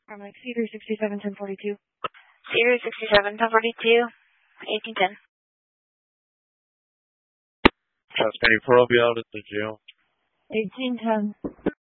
I'm like C367 1042. C367 1042, 1810. Can you probably out at the jail? 1810.